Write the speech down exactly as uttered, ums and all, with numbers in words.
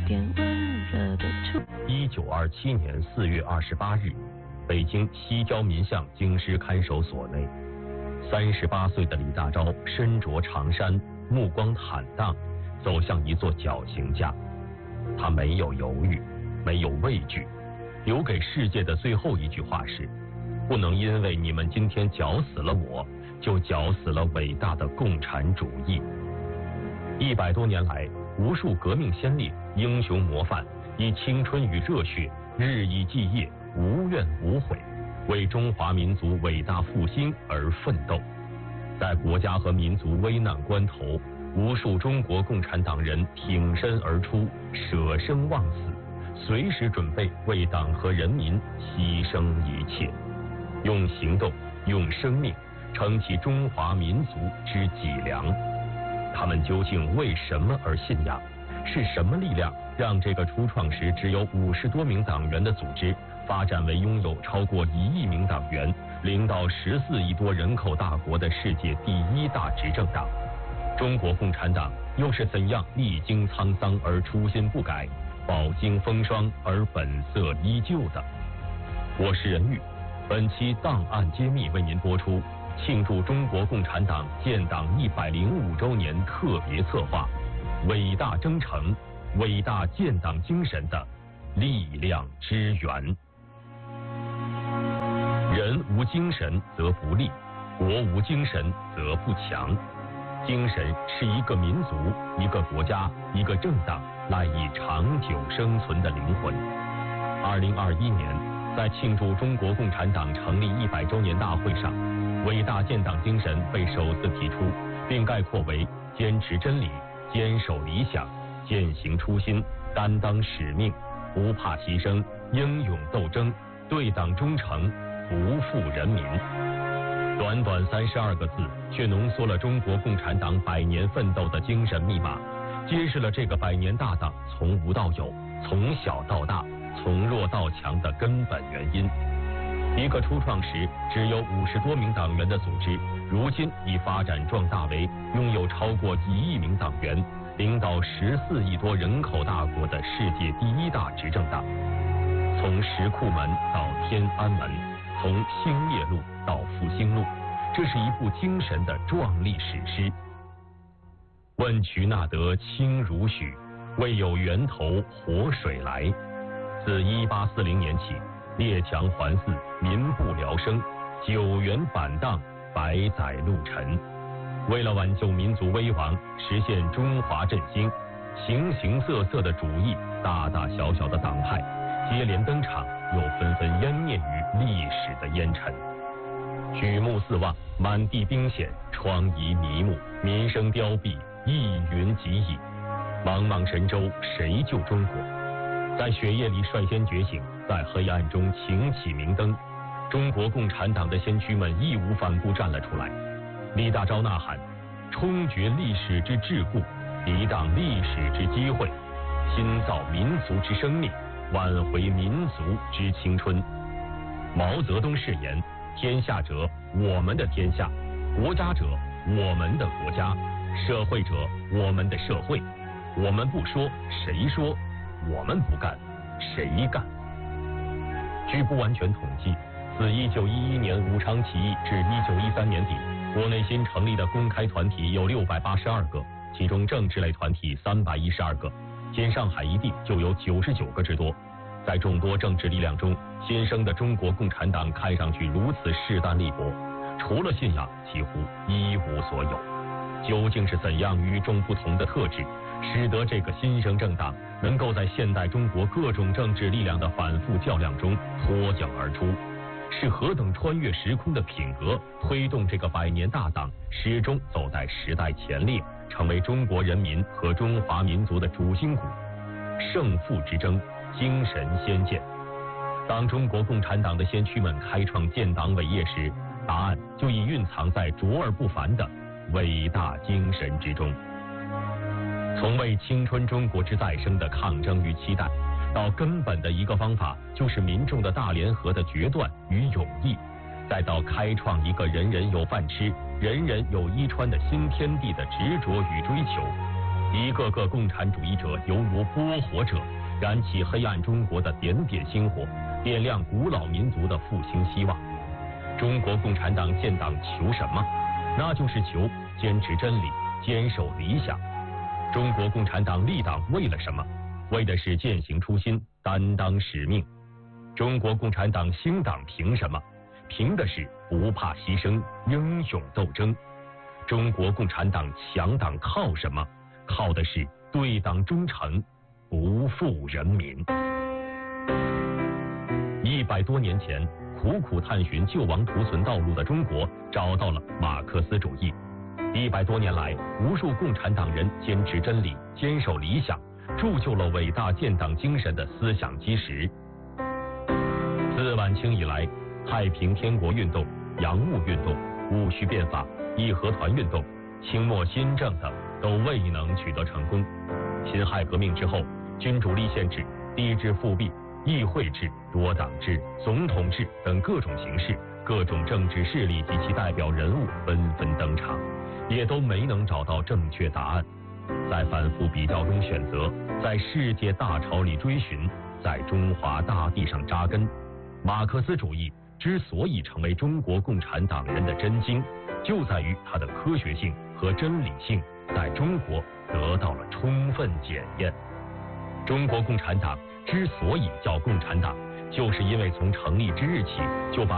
点温热的触。 一九二七年四月二十八日，北京西郊民巷京师看守所内，三十八岁的李大钊身着长衫，目光坦荡，走向一座绞刑架。他没有犹豫，没有畏惧，留给世界的最后一句话是：不能因为你们今天绞死了我，就绞死了伟大的共产主义。一百多年来，无数革命先烈、英雄模范以青春与热血日以继夜，无怨无悔，为中华民族伟大复兴而奋斗。在国家和民族危难关头，无数中国共产党人挺身而出，舍生忘死，随时准备为党和人民牺牲一切，用行动，用生命撑起中华民族之脊梁。他们究竟为什么而信仰？是什么力量让这个初创时只有五十多名党员的组织发展为拥有超过一亿名党员、领导十四亿多人口大国的世界第一大执政党？中国共产党又是怎样历经沧桑而初心不改，饱经风霜而本色依旧的？我是任玉，本期档案揭秘为您播出庆祝中国共产党建党一百零五周年特别策划《伟大征程，伟大建党精神的力量之源》。人无精神则不立，国无精神则不强。精神是一个民族、一个国家、一个政党赖以长久生存的灵魂。二零二一年，在庆祝中国共产党成立一百周年大会上，伟大建党精神被首次提出，并概括为坚持真理、坚守理想、践行初心、担当使命、不怕牺牲、英勇斗争、对党忠诚、不负人民。短短三十二个字，却浓缩了中国共产党百年奋斗的精神密码，揭示了这个百年大党从无到有、从小到大、从弱到强的根本原因。一个初创时只有五十多名党员的组织，如今已发展壮大为拥有超过一亿名党员、领导十四亿多人口大国的世界第一大执政党。从石库门到天安门，从兴业路到复兴路，这是一部精神的壮丽史诗。问渠那得清如许，为有源头活水来。自一八四零年起，列强环伺，民不聊生，九原板荡，百载路沉。为了挽救民族危亡，实现中华振兴，形形色色的主义，大大小小的党派接连登场，又纷纷湮灭于历史的烟尘。举目四望，满地兵险，疮痍迷目，民生凋敝，一云即矣。茫茫神州，谁救中国？在血液里率先觉醒，在黑暗中擎起明灯。中国共产党的先驱们义无反顾站了出来。李大钊呐喊：冲决历史之桎梏，抵挡历史之机会，新造民族之生命，挽回民族之青春。毛泽东誓言：天下者，我们的天下；国家者，我们的国家；社会者，我们的社会。我们不说，谁说？我们不干，谁干？据不完全统计，自一九一一年武昌起义至一九一三年底，国内新成立的公开团体有六百八十二个，其中政治类团体三百一十二个，仅上海一地就有九十九个之多。在众多政治力量中，新生的中国共产党看上去如此势单力薄，除了信仰，几乎一无所有。究竟是怎样与众不同的特质，使得这个新生政党能够在现代中国各种政治力量的反复较量中脱颖而出？是何等穿越时空的品格，推动这个百年大党始终走在时代前列，成为中国人民和中华民族的主心骨？胜负之争，精神先见。当中国共产党的先驱们开创建党伟业时，答案就已蕴藏在卓而不凡的伟大精神之中。从为青春中国之再生的抗争与期待，到根本的一个方法就是民众的大联合的决断与勇毅，再到开创一个人人有饭吃、人人有衣穿的新天地的执着与追求。 一个个共产主义者犹如拨火者，燃起黑暗中国的点点星火，点亮古老民族的复兴希望。中国共产党建党求什么？那就是求坚持真理，坚守理想。中国共产党立党为了什么？为的是践行初心，担当使命。中国共产党兴党凭什么？凭的是不怕牺牲，英勇斗争。中国共产党强党靠什么？靠的是对党忠诚，不负人民。一百多年前，苦苦探寻救亡图存道路的中国找到了马克思主义。一百多年来，无数共产党人坚持真理，坚守理想，铸就了伟大建党精神的思想基石。自晚清以来，太平天国运动、洋务运动、戊戌变法、义和团运动、清末新政等都未能取得成功。辛亥革命之后，君主立宪制、帝制复辟、议会制、多党制、总统制等各种形式、各种政治势力及其代表人物纷纷登场，也都没能找到正确答案。在反复比较中选择，在世界大潮里追寻，在中华大地上扎根。马克思主义之所以成为中国共产党人的真经，就在于它的科学性和真理性在中国得到了充分检验。中国共产党之所以叫共产党，就是因为从成立之日起就把